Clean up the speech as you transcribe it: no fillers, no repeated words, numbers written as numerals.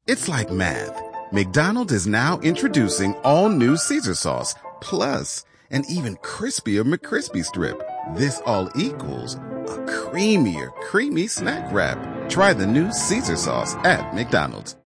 It's like math. McDonald's is now introducing all new Caesar sauce, plus an even crispier McCrispy strip. This all equals a creamier, creamy snack wrap. Try the new Caesar sauce at McDonald's.